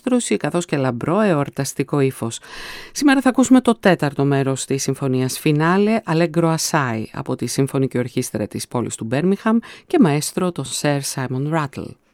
ενορχήστρωση καθώς και λαμπρό εορταστικό ύφος. Σήμερα θα ακούσουμε το τέταρτο μέρος της συμφωνίας Φινάλε, Allegro Assai, από τη Συμφωνική Ορχήστρα της πόλης του Μπέρμιγχαμ και μαέστρο τον Sir Simon Rattle.